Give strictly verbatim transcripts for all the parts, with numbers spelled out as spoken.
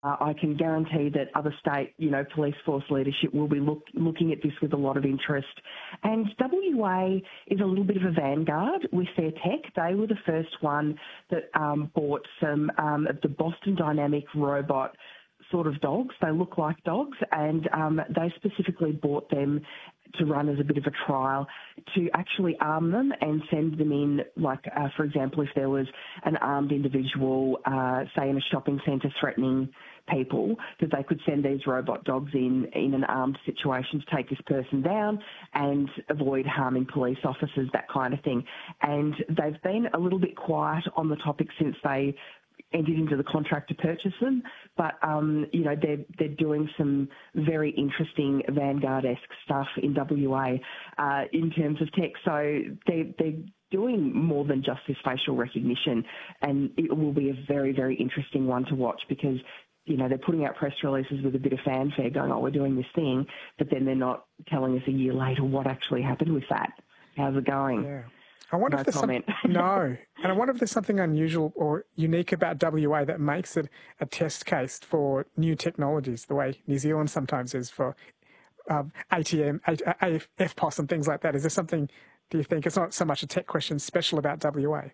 Uh, I can guarantee that other state, you know, police force leadership will be look, looking at this with a lot of interest. And W A is a little bit of a vanguard with their tech. They were the first one that um, bought some um, of the Boston Dynamic robot sort of dogs. They look like dogs, and um, they specifically bought them to run as a bit of a trial to actually arm them and send them in, like, uh, for example, if there was an armed individual, uh, say in a shopping centre threatening people, that they could send these robot dogs in in an armed situation to take this person down and avoid harming police officers, that kind of thing. And they've been a little bit quiet on the topic since they entered into the contract to purchase them, but um, you know they're they're doing some very interesting Vanguard-esque stuff in W A uh, in terms of tech. So they they're doing more than just this facial recognition, and it will be a very very interesting one to watch because you know they're putting out press releases with a bit of fanfare, going, "Oh, we're doing this thing," but then they're not telling us a year later what actually happened with that. How's it going? Yeah. I wonder no if there's comment. Some, no, and I wonder if there's something unusual or unique about W A that makes it a test case for new technologies, the way New Zealand sometimes is for um, A T M, A F P O S and things like that. Is there something, do you think, it's not so much a tech question, special about W A?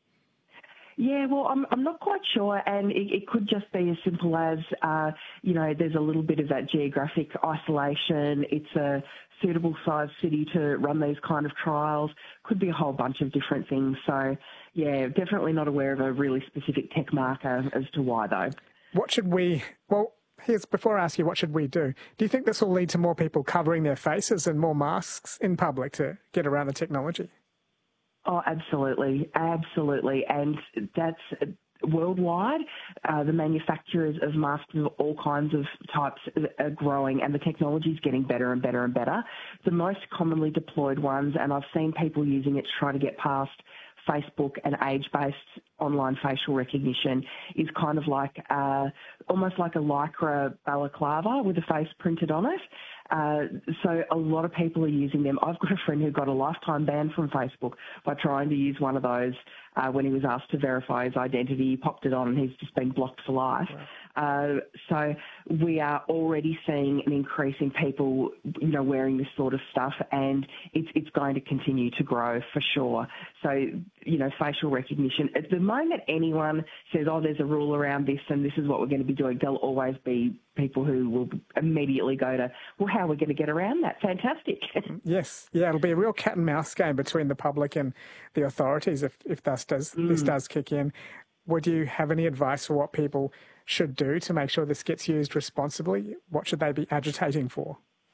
Yeah, well, I'm I'm not quite sure, and it, it could just be as simple as, uh, you know, there's a little bit of that geographic isolation. It's a suitable sized city to run these kind of trials. Could be a whole bunch of different things. So, yeah, definitely not aware of a really specific tech marker as to why, though. What should we, well, here's, before I ask you what should we do, do you think this will lead to more people covering their faces and more masks in public to get around the technology? Oh, absolutely, absolutely. And that's worldwide. Uh, the manufacturers of masks of all kinds of types are growing, and the technology is getting better and better and better. The most commonly deployed ones, and I've seen people using it to try to get past Facebook and age-based online facial recognition, is kind of like uh, almost like a lycra balaclava with a face printed on it. Uh, so a lot of people are using them. I've got a friend who got a lifetime ban from Facebook by trying to use one of those uh, when he was asked to verify his identity. He popped it on and he's just been blocked for life. Wow. Uh, so we are already seeing an increase in people, you know, wearing this sort of stuff, and it's it's going to continue to grow for sure. So, you know, facial recognition. At the moment anyone says, oh, there's a rule around this and this is what we're going to be doing, there'll always be people who will immediately go to, well, how are we going to get around that? Fantastic. Yes. Yeah, it'll be a real cat and mouse game between the public and the authorities if, if this does, mm. this does kick in. Would you have any advice for what people should do to make sure this gets used responsibly? What should they be agitating for?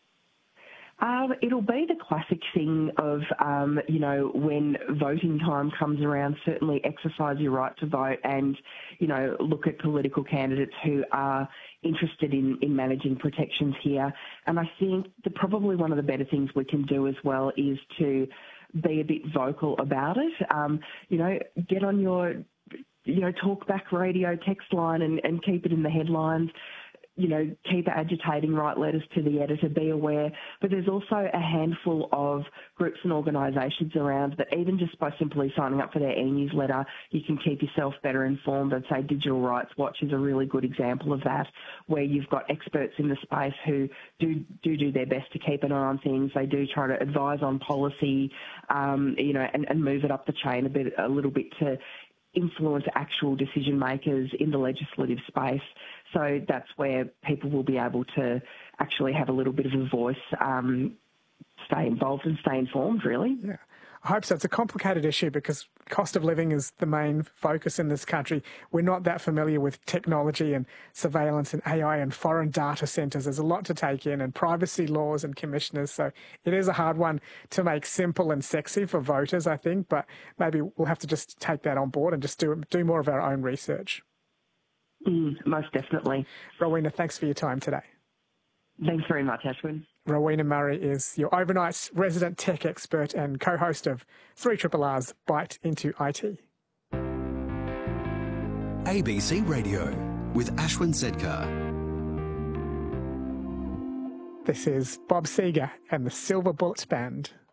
Um, it'll be the classic thing of, um, you know, when voting time comes around, certainly exercise your right to vote and, you know, look at political candidates who are interested in, in managing protections here. And I think that probably one of the better things we can do as well is to be a bit vocal about it. Um, you know, get on your, you know, talkback radio text line and, and keep it in the headlines. You know, keep agitating, write letters to the editor, be aware. But there's also a handful of groups and organisations around that even just by simply signing up for their e-newsletter, you can keep yourself better informed. I'd say Digital Rights Watch is a really good example of that, where you've got experts in the space who do do, do their best to keep an eye on things. They do try to advise on policy, um, you know, and, and move it up the chain a bit, a little bit to influence actual decision makers in the legislative space. So that's where people will be able to actually have a little bit of a voice, um, stay involved and stay informed, really. Yeah, I hope so. It's a complicated issue because cost of living is the main focus in this country. We're not that familiar with technology and surveillance and A I and foreign data centres. There's a lot to take in, and privacy laws and commissioners. So it is a hard one to make simple and sexy for voters, I think, but maybe we'll have to just take that on board and just do, do more of our own research. Mm, most definitely. Rowena, thanks for your time today. Thanks very much, Ashwin. Rowena Murray is your overnight resident tech expert and co-host of three R R R's Bite into I T. A B C Radio with Ashwin Sedkar. This is Bob Seger and the Silver Bullets Band.